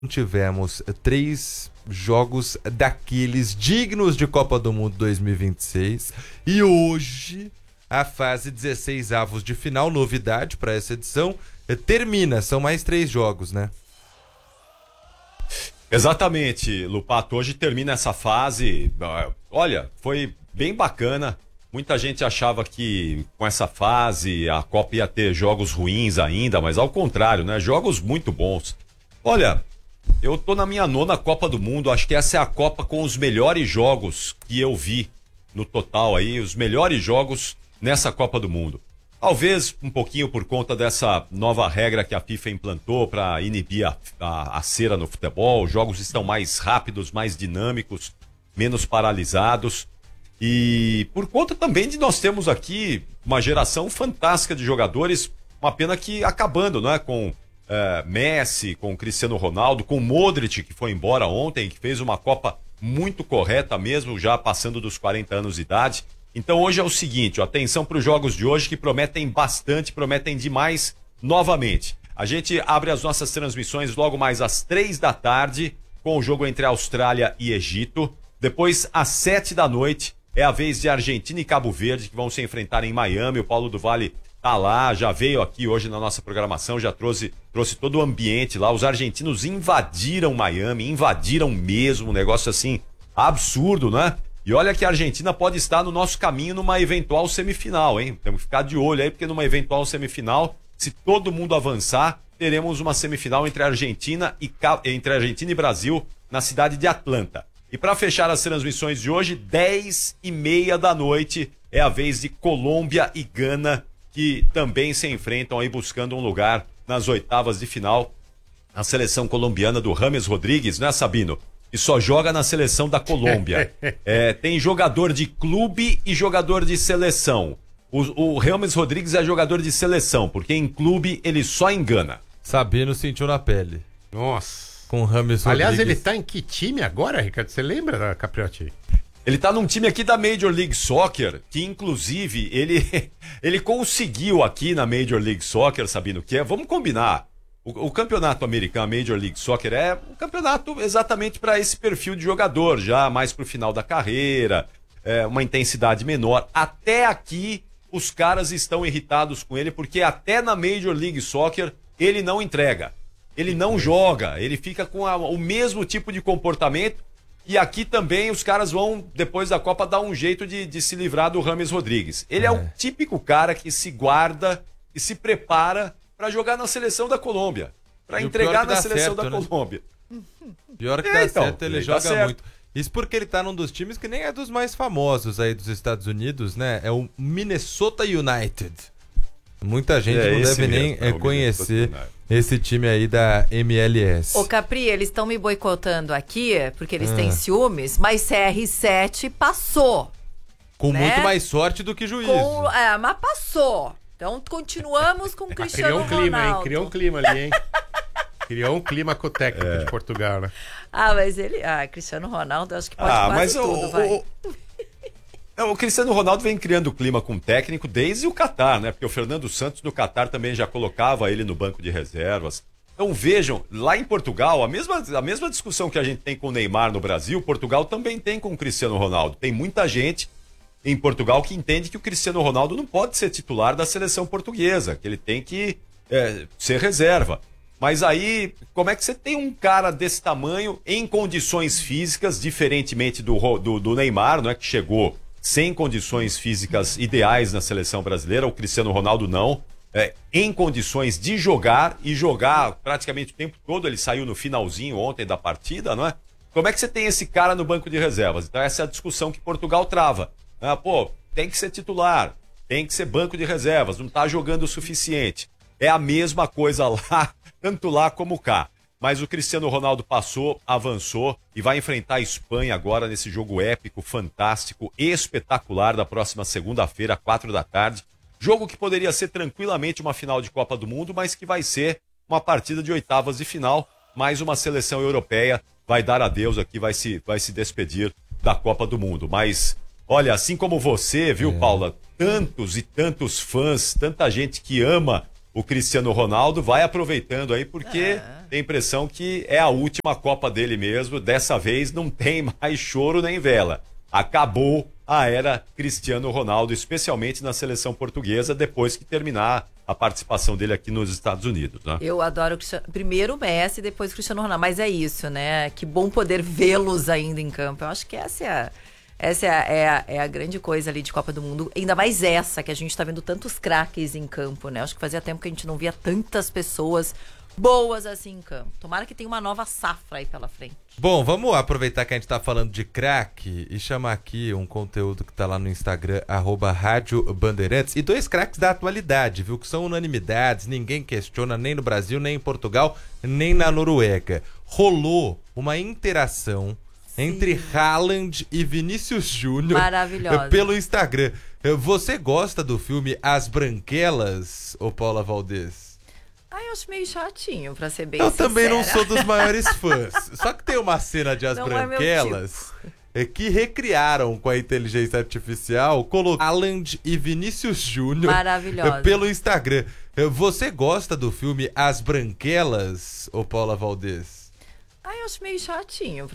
tivemos 3 jogos daqueles dignos de Copa do Mundo 2026 e hoje a fase 16avos de final, novidade para essa edição, termina, são mais 3 jogos, né? Exatamente, Lupato, hoje termina essa fase, olha, foi bem bacana, muita gente achava que com essa fase a Copa ia ter jogos ruins ainda, mas ao contrário, né, jogos muito bons. Olha, eu tô na minha 9ª Copa do Mundo, acho que essa é a Copa com os melhores jogos que eu vi no total aí, os melhores jogos nessa Copa do Mundo. Talvez um pouquinho por conta dessa nova regra que a FIFA implantou para inibir a cera no futebol, os jogos estão mais rápidos, mais dinâmicos, menos paralisados. E por conta também de nós temos aqui uma geração fantástica de jogadores, uma pena que acabando, né, com Messi, com Cristiano Ronaldo, com Modric, que foi embora ontem, que fez uma Copa muito correta mesmo, já passando dos 40 anos de idade. Então hoje é o seguinte, atenção para os jogos de hoje que prometem bastante, prometem demais novamente. A gente abre as nossas transmissões logo mais às 3 da tarde, com o jogo entre Austrália e Egito. Depois, às 7 da noite, é a vez de Argentina e Cabo Verde, que vão se enfrentar em Miami. O Paulo do Vale tá lá, já veio aqui hoje na nossa programação, já trouxe todo o ambiente lá. Os argentinos invadiram Miami, invadiram mesmo, um negócio assim absurdo, né? E olha que a Argentina pode estar no nosso caminho numa eventual semifinal, hein? Temos que ficar de olho aí, porque numa eventual semifinal, se todo mundo avançar, teremos uma semifinal entre Argentina e Brasil na cidade de Atlanta. E para fechar as transmissões de hoje, 10h30 da noite, é a vez de Colômbia e Gana, que também se enfrentam aí buscando um lugar nas oitavas de final. A seleção colombiana do James Rodrigues, né, Sabino? E só joga na seleção da Colômbia. Tem jogador de clube e jogador de seleção. O James Rodrigues é jogador de seleção, porque em clube ele só engana. Sabino sentiu na pele. Nossa. Com o James Rodrigues. Aliás, ele tá em que time agora, Ricardo? Você lembra, Capriotti? Ele tá num time aqui da Major League Soccer, que inclusive ele conseguiu aqui na Major League Soccer, Sabino, que é, vamos combinar, o campeonato americano, a Major League Soccer, é um campeonato exatamente para esse perfil de jogador, já mais pro final da carreira, uma intensidade menor. Até aqui os caras estão irritados com ele, porque até na Major League Soccer ele não entrega, ele não joga, ele fica com o mesmo tipo de comportamento. E aqui também os caras vão, depois da Copa, dar um jeito de se livrar do James Rodrigues. Ele é o típico cara que se guarda e se prepara para jogar na seleção da Colômbia, para entregar na seleção da Colômbia. Pior que dá certo, ele joga muito. Isso porque ele tá num dos times que nem é dos mais famosos aí dos Estados Unidos, né? É o Minnesota United. Muita gente não deve nem conhecer esse time aí da MLS. Ô Capri, eles estão me boicotando aqui, porque eles têm ciúmes, mas CR7 passou. Com né? muito mais sorte do que juízo. Mas passou. Então continuamos com o Cristiano Ronaldo. Criou um clima, hein? Criou um clima ali, hein? Criou um clima com o técnico de Portugal, né? Mas ele... Cristiano Ronaldo, acho que pode quase tudo, vai. O Cristiano Ronaldo vem criando clima com o técnico desde o Catar, né? Porque o Fernando Santos do Catar também já colocava ele no banco de reservas. Então vejam, lá em Portugal, a mesma discussão que a gente tem com o Neymar no Brasil, Portugal também tem com o Cristiano Ronaldo. Tem muita gente em Portugal que entende que o Cristiano Ronaldo não pode ser titular da seleção portuguesa, que ele tem que ser reserva. Mas aí, como é que você tem um cara desse tamanho em condições físicas, diferentemente do Neymar, não é, que chegou sem condições físicas ideais na seleção brasileira, o Cristiano Ronaldo não, em condições de jogar, e jogar praticamente o tempo todo, ele saiu no finalzinho ontem da partida, não é? Como é que você tem esse cara no banco de reservas? Então essa é a discussão que Portugal trava. Tem que ser titular, tem que ser banco de reservas, não tá jogando o suficiente. É a mesma coisa lá, tanto lá como cá. Mas o Cristiano Ronaldo passou, avançou e vai enfrentar a Espanha agora nesse jogo épico, fantástico, espetacular da próxima segunda-feira, 4 da tarde. Jogo que poderia ser tranquilamente uma final de Copa do Mundo, mas que vai ser uma partida de oitavas de final. Mais uma seleção europeia vai dar adeus aqui, vai se despedir da Copa do Mundo. Mas, olha, assim como você, viu, Paula, tantos e tantos fãs, tanta gente que ama o Cristiano Ronaldo, vai aproveitando aí, porque tem a impressão que é a última Copa dele mesmo. Dessa vez não tem mais choro nem vela. Acabou a era Cristiano Ronaldo, especialmente na seleção portuguesa, depois que terminar a participação dele aqui nos Estados Unidos, né? Eu adoro primeiro o Messi, depois o Cristiano Ronaldo. Mas é isso, né? Que bom poder vê-los ainda em campo. Eu acho que essa é a grande coisa ali de Copa do Mundo. Ainda mais essa, que a gente tá vendo tantos craques em campo, né? Acho que fazia tempo que a gente não via tantas pessoas boas assim em campo. Tomara que tenha uma nova safra aí pela frente. Bom, vamos aproveitar que a gente tá falando de craque e chamar aqui um conteúdo que tá lá no Instagram, @Rádio Bandeirantes. E 2 craques da atualidade, viu? Que são unanimidades, ninguém questiona nem no Brasil, nem em Portugal, nem na Noruega. Rolou uma interação entre Haaland e Vinícius Júnior pelo Instagram. Você gosta do filme As Branquelas, ô Paula Valdez? Eu acho meio chatinho, pra ser bem Eu sincera. também não sou dos maiores fãs. Só que tem uma cena de As Branquelas que recriaram com a inteligência artificial, colocou Haaland e Vinícius Júnior pelo Instagram. Você gosta do filme As Branquelas, ô Paula Valdez? Eu acho meio chatinho.